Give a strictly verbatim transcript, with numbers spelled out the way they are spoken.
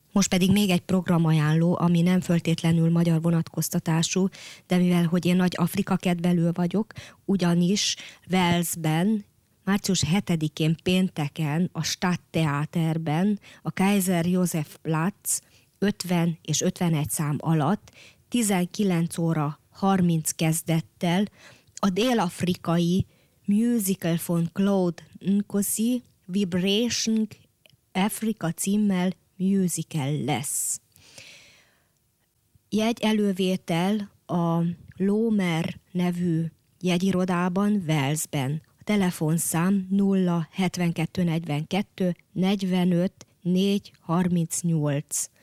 Most pedig még egy programajánló, ami nem föltétlenül magyar vonatkoztatású, de mivel, hogy én nagy Afrika kedvelő vagyok, ugyanis Walesben március hetedikén pénteken a Stadttheaterben a Kaiser Joseph Platz ötven és ötvenegy szám alatt tizenkilenc óra harminc kezdettel a dél-afrikai Musical von Claude Nkosi Vibration Africa címmel musical lesz. Jegy elővétel a Lomer nevű jegyirodában Walesben. A telefonszám nulla hetvenkettő negyvenkettő negyvenöt négy harmincnyolc.